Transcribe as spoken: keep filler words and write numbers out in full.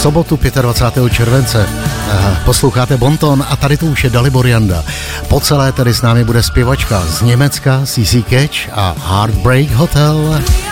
sobotu dvacátého pátého července. Posloucháte Bonton a tady to už je Dalibor Janda. Po celé tady s námi bude zpěvačka z Německa C C Catch a Heartbreak Hotel.